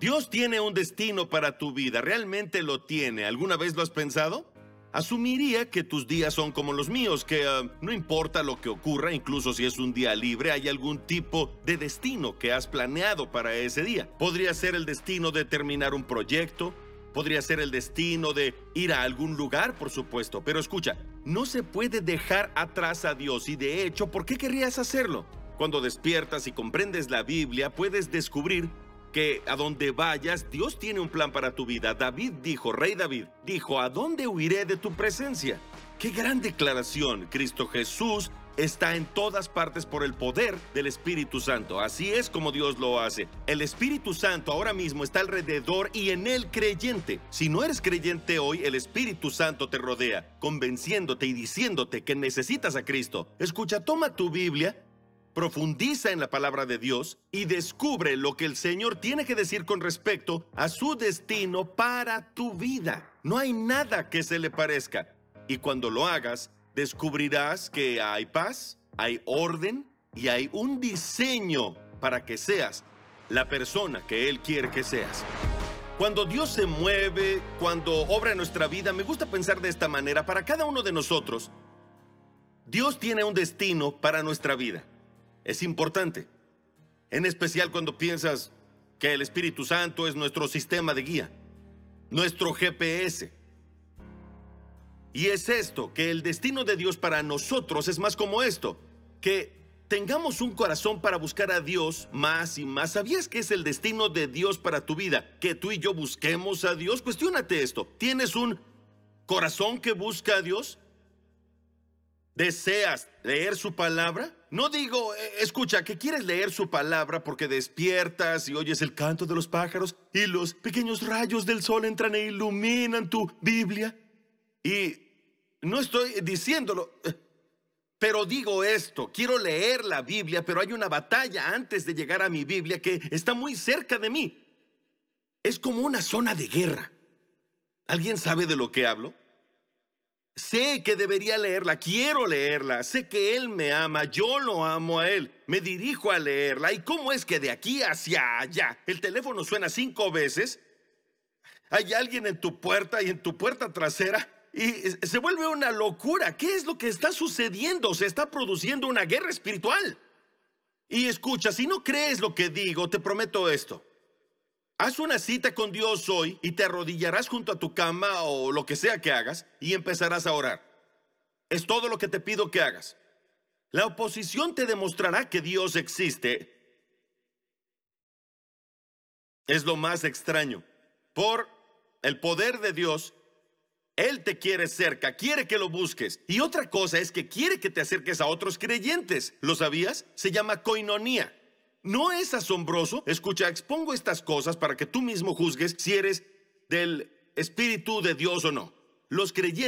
Dios tiene un destino para tu vida, realmente lo tiene. ¿Alguna vez lo has pensado? Asumiría que tus días son como los míos, que no importa lo que ocurra, incluso si es un día libre, hay algún tipo de destino que has planeado para ese día. Podría ser el destino de terminar un proyecto, podría ser el destino de ir a algún lugar, por supuesto. Pero escucha, no se puede dejar atrás a Dios y de hecho, ¿por qué querrías hacerlo? Cuando despiertas y comprendes la Biblia, puedes descubrir que a donde vayas, Dios tiene un plan para tu vida. Rey David, dijo, ¿a dónde huiré de tu presencia? ¡Qué gran declaración! Cristo Jesús está en todas partes por el poder del Espíritu Santo. Así es como Dios lo hace. El Espíritu Santo ahora mismo está alrededor y en el creyente. Si no eres creyente hoy, el Espíritu Santo te rodea, convenciéndote y diciéndote que necesitas a Cristo. Escucha, toma tu Biblia, profundiza en la palabra de Dios y descubre lo que el Señor tiene que decir con respecto a su destino para tu vida. No hay nada que se le parezca. Y cuando lo hagas, descubrirás que hay paz, hay orden y hay un diseño para que seas la persona que Él quiere que seas. Cuando Dios se mueve, cuando obra en nuestra vida, me gusta pensar de esta manera. Para cada uno de nosotros, Dios tiene un destino para nuestra vida. Es importante, en especial cuando piensas que el Espíritu Santo es nuestro sistema de guía, nuestro GPS. Y es esto, que el destino de Dios para nosotros es más como esto, que tengamos un corazón para buscar a Dios más y más. ¿Sabías que es el destino de Dios para tu vida? Que tú y yo busquemos a Dios. Cuestiónate esto, ¿tienes un corazón que busca a Dios? ¿Deseas leer su palabra? No digo, escucha, que quieres leer su palabra porque despiertas y oyes el canto de los pájaros y los pequeños rayos del sol entran e iluminan tu Biblia. Y no estoy diciéndolo, pero digo esto, quiero leer la Biblia, pero hay una batalla antes de llegar a mi Biblia que está muy cerca de mí. Es como una zona de guerra. ¿Alguien sabe de lo que hablo? Sé que debería leerla, quiero leerla, sé que Él me ama, yo lo amo a Él, me dirijo a leerla. ¿Y cómo es que de aquí hacia allá el teléfono suena 5 veces? Hay alguien en tu puerta y en tu puerta trasera y se vuelve una locura. ¿Qué es lo que está sucediendo? Se está produciendo una guerra espiritual. Y escucha, si no crees lo que digo, te prometo esto. Haz una cita con Dios hoy y te arrodillarás junto a tu cama o lo que sea que hagas y empezarás a orar. Es todo lo que te pido que hagas. La oposición te demostrará que Dios existe. Es lo más extraño. Por el poder de Dios, Él te quiere cerca, quiere que lo busques. Y otra cosa es que quiere que te acerques a otros creyentes. ¿Lo sabías? Se llama coinonía. ¿No es asombroso? Escucha, expongo estas cosas para que tú mismo juzgues si eres del Espíritu de Dios o no. Los creyentes